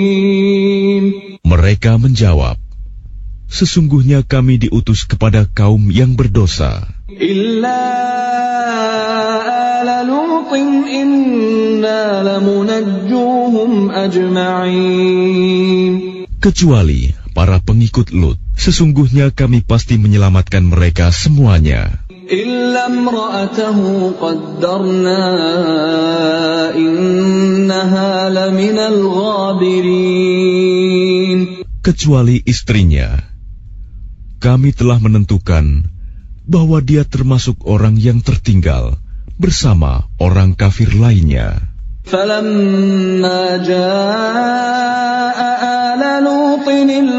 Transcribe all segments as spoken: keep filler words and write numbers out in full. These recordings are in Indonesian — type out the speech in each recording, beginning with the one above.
Mereka menjawab, sesungguhnya kami diutus kepada kaum yang berdosa. Illa ala Lutin inna lamunajjuhum ajma'in. Kecuali para pengikut Lut, sesungguhnya kami pasti menyelamatkan mereka semuanya. Illa imra'atahu qaddarna innaha laminal ghabirin. Kecuali istrinya, kami telah menentukan bahwa dia termasuk orang yang tertinggal bersama orang kafir lainnya. Falamma jaa'a ala Lutinil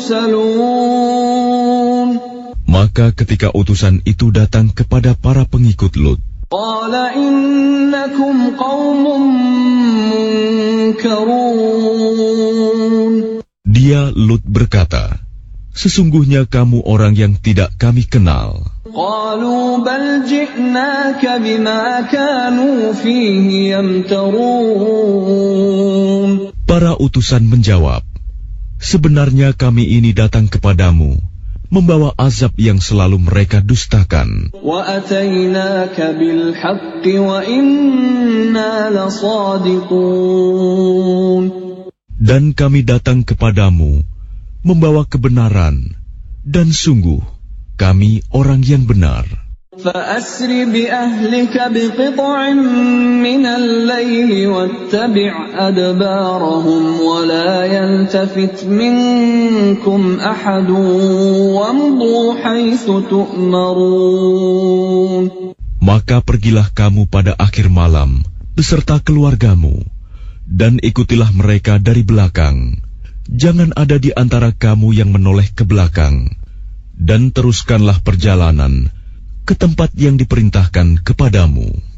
mursalun. Maka ketika utusan itu datang kepada para pengikut Lut, qala innakum qaumun munkarun. Dia Lut berkata, sesungguhnya kamu orang yang tidak kami kenal. Qalu bal ji'naka bima kanu fihi yamtarun. Para utusan menjawab, sebenarnya kami ini datang kepadamu membawa azab yang selalu mereka dustakan. Wa atainaka bil haqqi wa inna lasadiqun. Dan kami datang kepadamu membawa kebenaran, dan sungguh kami orang yang benar. فَأَسْرِ بِأَهْلِكَ بِقِطْعٍ مِّنَ اللَّيْلِ وَاتَّبِعْ أَدْبَارَهُمْ وَلَا يَلْتَفِتْ مِنكُمْ أَحَدٌ وَامْضُوا حَيْثُ تُؤْمَرُونَ. Maka pergilah kamu pada akhir malam beserta keluargamu, dan ikutilah mereka dari belakang. Jangan ada di antara kamu yang menoleh ke belakang, dan teruskanlah perjalanan ke tempat yang diperintahkan kepadamu.